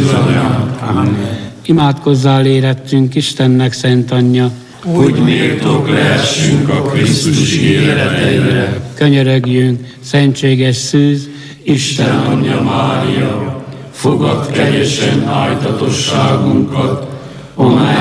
anyánk. Amen. Imádkozzál érettünk Istennek szent anyja, Hogy méltók lehessünk a Krisztus ígéreteire. könyörögjünk, szentséges szűz, Isten anyja Mária, fogad kegyesen ájtatosságunkat,